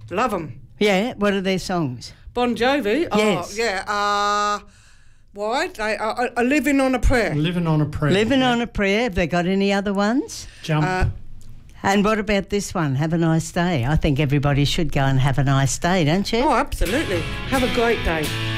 Love them. Yeah, what are their songs? Bon Jovi. Yes. Oh, yeah. Why? They are Living on a Prayer. Living on a Prayer. Living on a Prayer. Have they got any other ones? Jump. And what about this one, Have a Nice Day? I think everybody should go and have a nice day, don't you? Oh, absolutely. Have a great day.